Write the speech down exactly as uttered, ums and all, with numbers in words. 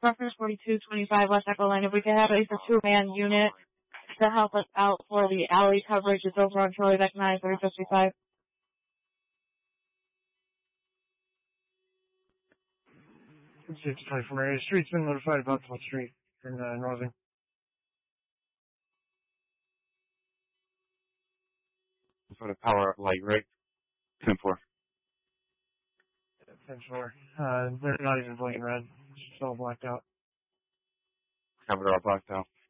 Reference forty-two twenty-five West Echo Line. If we could have at least a two-man unit to help us out for the alley coverage. It's over on Troy Beck nine three fifty-five. fifty-five from area. Street's been notified about the street in uh, Northern. For the power light, right? ten four. ten four. Uh, they're not even blinking red. It's all blacked out. Covered all blacked out.